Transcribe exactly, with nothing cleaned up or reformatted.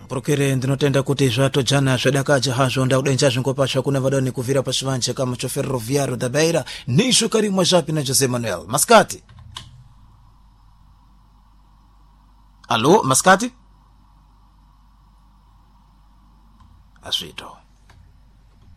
Prokere ndinotenda kuti zvato jana zvedakaja hazvo ndaudenja zvingopasha kuna vadani kuvira pashivanche kama choferroviario da Beira nisho karimwa zvapi na Jose Manuel Mascati. Alô, Mascati? Asvito.